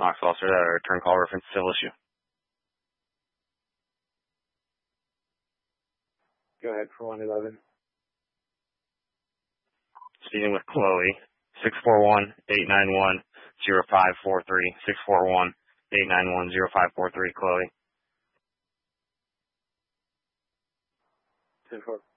Knoxville officer, that return call reference civil issue. Go ahead for 111. Speaking with Chloe, 641-891-0543, 641-891-0543, Chloe. 10-4.